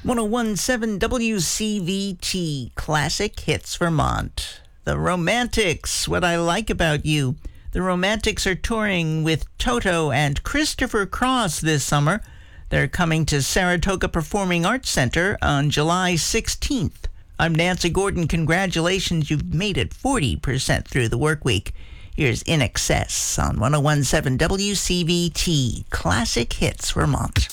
1017 WCVT Classic Hits Vermont. The Romantics, What I Like About You. The Romantics are touring with Toto and Christopher Cross this summer. They're coming to Saratoga Performing Arts Center on July 16th. I'm Nancy Gordon. Congratulations, you've made it 40% through the work week. Here's In Excess on 1017 WCVT Classic Hits Vermont.